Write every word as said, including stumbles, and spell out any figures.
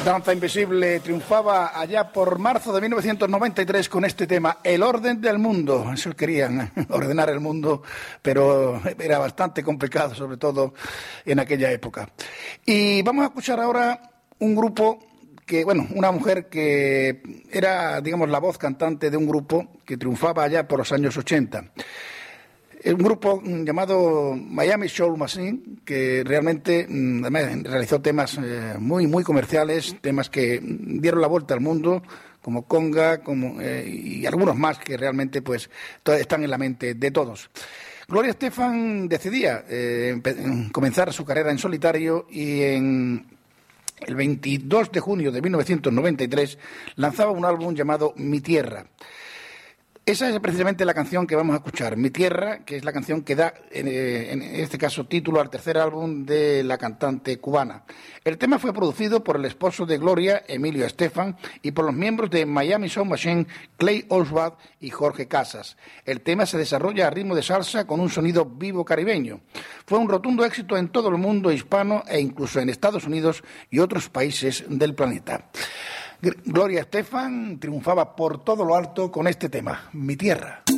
Danza Invisible triunfaba allá por marzo de mil novecientos noventa y tres con este tema, El orden del mundo. Eso querían, ordenar el mundo, pero era bastante complicado, sobre todo en aquella época. Y vamos a escuchar ahora un grupo que, bueno, una mujer que era, digamos, la voz cantante de un grupo que triunfaba allá por los años ochenta. Un grupo llamado Miami Soul Machine, que realmente además, realizó temas eh, muy, muy comerciales, temas que dieron la vuelta al mundo, como Conga, como, eh, y algunos más que realmente pues están en la mente de todos. Gloria Estefan decidía eh, comenzar su carrera en solitario y en el veintidós de junio de mil novecientos noventa y tres lanzaba un álbum llamado Mi Tierra. Esa es precisamente la canción que vamos a escuchar, Mi Tierra, que es la canción que da, en, en este caso, título al tercer álbum de la cantante cubana. El tema fue producido por el esposo de Gloria, Emilio Estefan, y por los miembros de Miami Sound Machine, Clay Oswald y Jorge Casas. El tema se desarrolla a ritmo de salsa con un sonido vivo caribeño. Fue un rotundo éxito en todo el mundo hispano e incluso en Estados Unidos y otros países del planeta. Gloria Estefan triunfaba por todo lo alto con este tema, Mi Tierra.